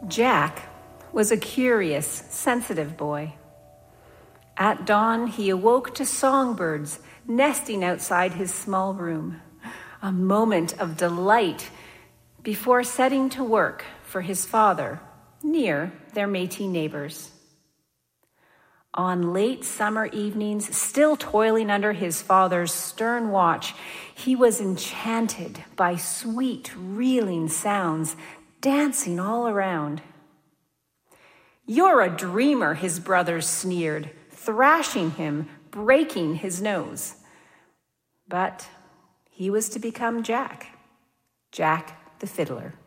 Jack was a curious, sensitive boy. At dawn, he awoke to songbirds nesting outside his small room, a moment of delight before setting to work for his father near their Métis neighbors. On late summer evenings, still toiling under his father's stern watch, he was enchanted by sweet, reeling sounds dancing all around. "You're a dreamer," his brothers sneered, thrashing him, breaking his nose. But he was to become Jack the fiddler.